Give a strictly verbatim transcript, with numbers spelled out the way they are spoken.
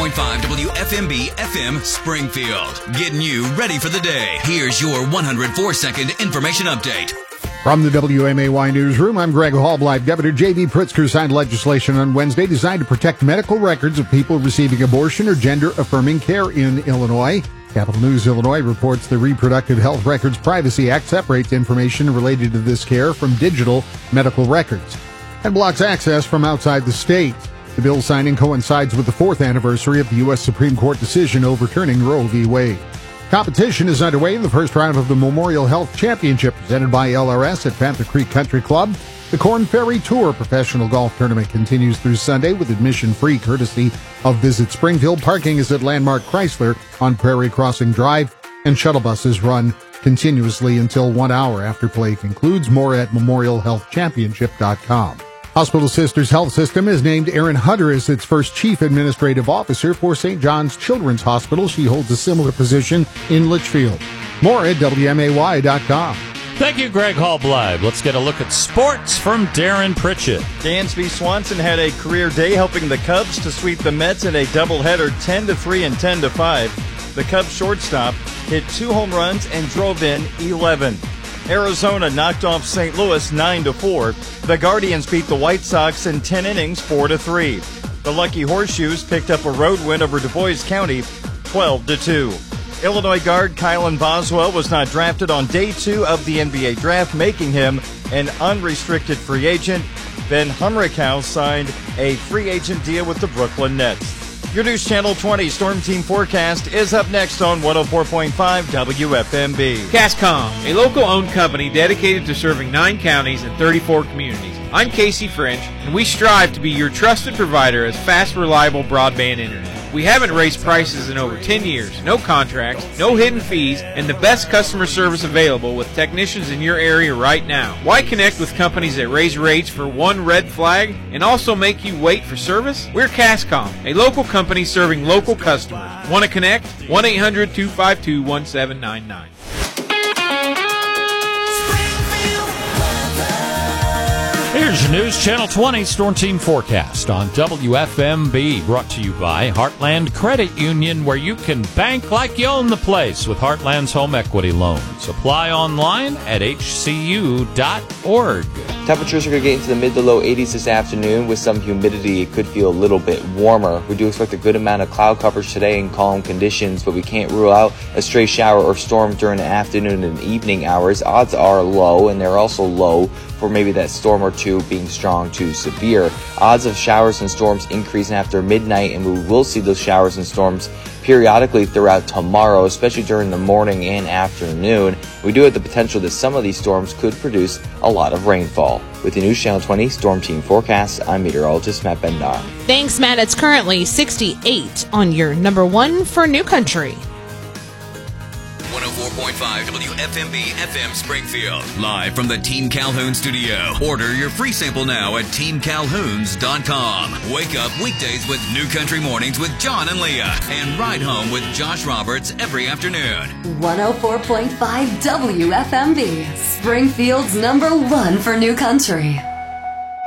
point five W F M B F M Springfield. Getting you ready for the day. Here's your one hundred four second information update. From the W M A Y Newsroom, I'm Greg Hallbleib. Governor J B. Pritzker signed legislation on Wednesday designed to protect medical records of people receiving abortion or gender-affirming care in Illinois. Capital News Illinois reports the Reproductive Health Records Privacy Act separates information related to this care from digital medical records and blocks access from outside the state. The bill signing coincides with the fourth anniversary of the U S Supreme Court decision overturning Roe v. Wade. Competition is underway in the first round of the Memorial Health Championship presented by L R S at Panther Creek Country Club. The Corn Ferry Tour professional golf tournament continues through Sunday with admission free courtesy of Visit Springfield. Parking is at Landmark Chrysler on Prairie Crossing Drive, and shuttle buses run continuously until one hour after play concludes. More at memorial health championship dot com. Hospital Sisters Health System has named Erin Hunter as its first Chief Administrative Officer for Saint John's Children's Hospital. She holds a similar position in Litchfield. More at W M A Y dot com. Thank you, Greg Hallbleib. Let's get a look at sports from Darren Pritchett. Dansby Swanson had a career day helping the Cubs to sweep the Mets in a doubleheader ten to three and ten to five. The Cubs shortstop hit two home runs and drove in eleven. Arizona knocked off Saint Louis nine to four. The Guardians beat the White Sox in ten innings four to three. The Lucky Horseshoes picked up a road win over Du Bois County twelve to two. Illinois guard Kylan Boswell was not drafted on day two of the N B A draft, making him an unrestricted free agent. Ben Humrichow signed a free agent deal with the Brooklyn Nets. Your News Channel twenty Storm Team Forecast is up next on one oh four point five W F M B. Cascom, a local-owned company dedicated to serving nine counties and thirty-four communities. I'm Casey French, and we strive to be your trusted provider of fast, reliable broadband internet. We haven't raised prices in over ten years, no contracts, no hidden fees, and the best customer service available with technicians in your area right now. Why connect with companies that raise rates for one red flag and also make you wait for service? We're Cascom, a local company serving local customers. Want to connect? one eight hundred two five two one seven nine nine. Here's your News Channel twenty Storm Team Forecast on W F M B, brought to you by Heartland Credit Union, where you can bank like you own the place with Heartland's home equity loans. Apply online at H C U dot org. Temperatures are going to get into the mid to low eighties this afternoon. With some humidity, it could feel a little bit warmer. We do expect a good amount of cloud coverage today and calm conditions, but we can't rule out a stray shower or storm during the afternoon and evening hours. Odds are low, and they're also low for maybe that storm or two being strong to severe. Odds of showers and storms increasing after midnight, and we will see those showers and storms periodically throughout tomorrow, especially during the morning and afternoon. We do have the potential that some of these storms could produce a lot of rainfall. With the News Channel twenty Storm Team Forecast, I'm meteorologist Matt Bendar. Thanks, Matt. It's currently sixty-eight on your number one for New Country. one oh four point five W F M B F M Springfield. Live from the Team Calhoun studio. Order your free sample now at team calhouns dot com. Wake up weekdays with New Country Mornings with John and Leah. And ride home with Josh Roberts every afternoon. one oh four point five W F M B. Springfield's number one for New Country.